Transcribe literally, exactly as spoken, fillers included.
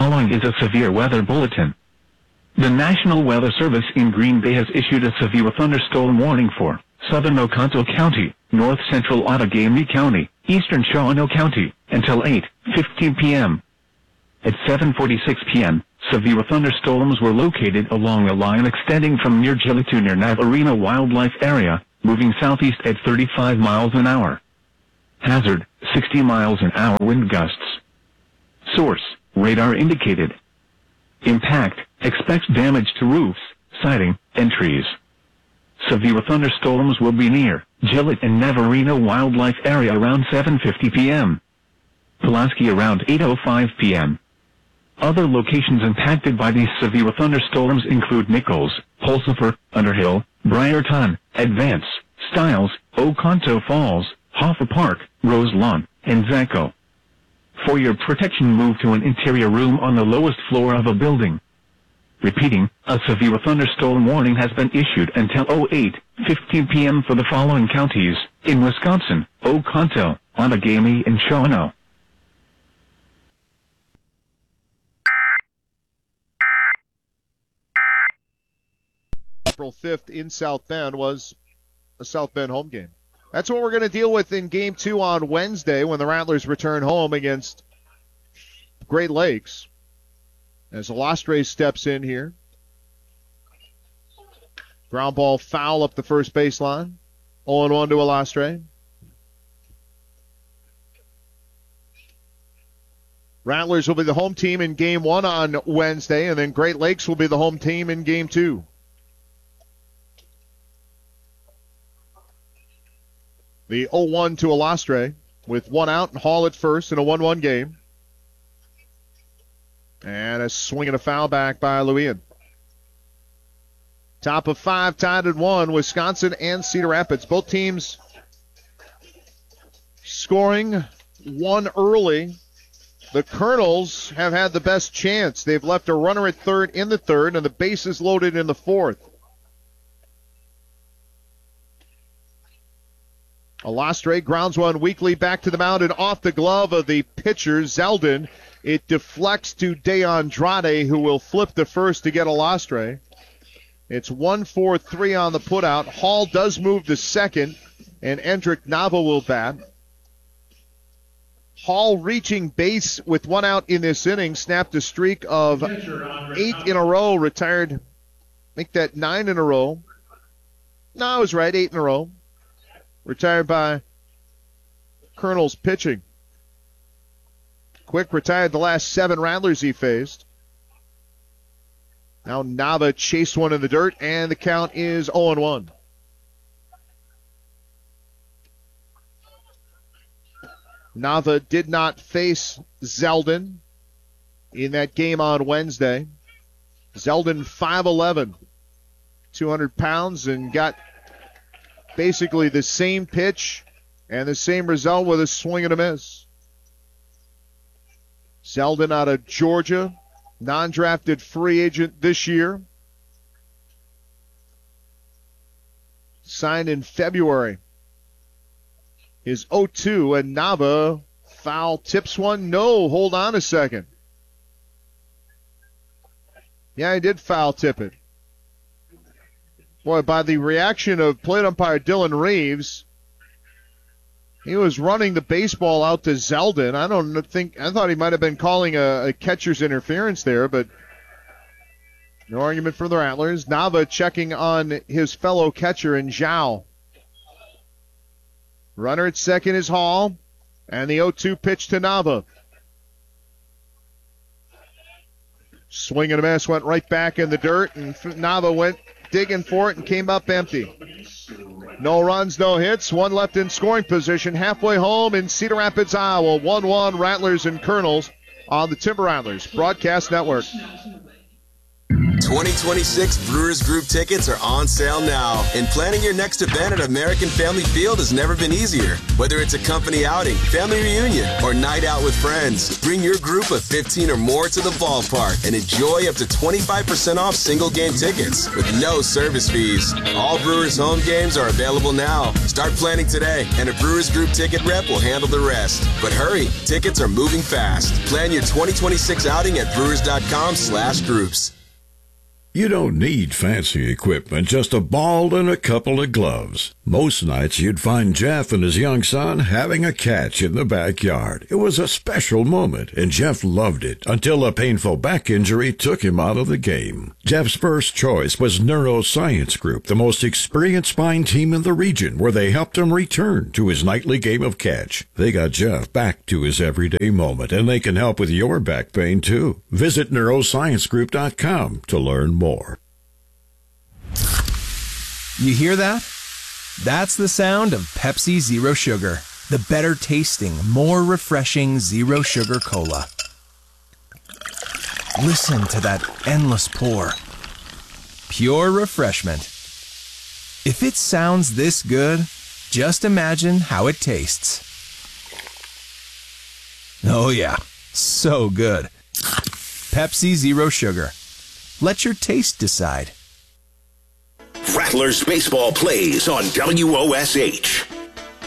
following is a severe weather bulletin. The National Weather Service in Green Bay has issued a severe thunderstorm warning for southern Oconto County, north central Outagamie County, eastern Shawano County, until eight fifteen p.m. At seven forty-six p.m., severe thunderstorms were located along a line extending from near Gillett to near Navarino Wildlife Area, moving southeast at thirty-five miles an hour. Hazard, sixty miles an hour wind gusts. Source, radar indicated. Impact, expects damage to roofs, siding, and trees. Severe thunderstorms will be near Gillett and Navarino Wildlife Area around seven fifty p.m. Pulaski around eight oh five p.m. Other locations impacted by these severe thunderstorms include Nichols, Pulsifer, Underhill, Briarton, Advance, Stiles, Oconto Falls, Hoffa Park, Rose Lawn, and Zacco. For your protection, move to an interior room on the lowest floor of a building. Repeating, a severe thunderstorm warning has been issued until eight fifteen p.m. for the following counties in Wisconsin: Oconto, Outagamie, and Shawano. April fifth in South Bend was a South Bend home game. That's what we're going to deal with in Game two on Wednesday when the Rattlers return home against Great Lakes. As Alastre steps in here. Ground ball foul up the first baseline. oh and one to Alastre. Rattlers will be the home team in Game one on Wednesday, and then Great Lakes will be the home team in Game two. The oh one to Alastre with one out and Hall at first in a one one game. And a swing and a foul back by Lewin. Top of five, tied at one, Wisconsin and Cedar Rapids. Both teams scoring one early. The Colonels have had the best chance. They've left a runner at third in the third, and the bases loaded in the fourth. Alastre grounds one weakly back to the mound and off the glove of the pitcher, Zeldin. It deflects to De Andrade, who will flip the first to get Alastre. It's one four three on the putout. Hall does move to second, and Endrick Nava will bat. Hall reaching base with one out in this inning, snapped a streak of eight in a row, retired, make that nine in a row. No, I was right, eight in a row. Retired by Colonel's pitching. Quick retired the last seven Rattlers he faced. Now Nava chased one in the dirt, and the count is oh and one. Nava did not face Zeldin in that game on Wednesday. Zeldin five eleven, two hundred pounds, and got basically the same pitch and the same result with a swing and a miss. Zeldin out of Georgia, non-drafted free agent this year. Signed in February. His oh two, and Nava foul tips one. No, hold on a second. Yeah, he did foul tip it. Boy, by the reaction of plate umpire Dylan Reeves, he was running the baseball out to Zeldin. I don't think, I thought he might have been calling a, a catcher's interference there, but no argument for the Rattlers. Nava checking on his fellow catcher in Zhao. Runner at second is Hall, and the oh two pitch to Nava. Swing and a miss, went right back in the dirt, and Nava went digging for it and came up empty. No runs, no hits, one left in scoring position. Halfway home in Cedar Rapids, Iowa. one one Rattlers and Colonels on the Timber Rattlers Broadcast Network. twenty twenty-six Brewers Group tickets are on sale now, and planning your next event at American Family Field has never been easier. Whether it's a company outing, family reunion, or night out with friends, bring your group of fifteen or more to the ballpark and enjoy up to twenty-five percent off single game tickets with no service fees. All Brewers home games are available now. Start planning today, and a Brewers Group ticket rep will handle the rest. But hurry, tickets are moving fast. Plan your twenty twenty-six outing at brewers.com slash groups. You don't need fancy equipment, just a ball and a couple of gloves. Most nights you'd find Jeff and his young son having a catch in the backyard. It was a special moment, and Jeff loved it until a painful back injury took him out of the game. Jeff's first choice was Neuroscience Group, the most experienced spine team in the region, where they helped him return to his nightly game of catch. They got Jeff back to his everyday moment, and they can help with your back pain, too. Visit neuroscience group dot com to learn more. You hear that? That's the sound of Pepsi Zero Sugar, the better tasting, more refreshing Zero Sugar Cola. Listen to that endless pour. Pure refreshment. If it sounds this good, just imagine how it tastes. Oh yeah, so good. Pepsi Zero Sugar. Let your taste decide. Rattlers Baseball plays on W O S H.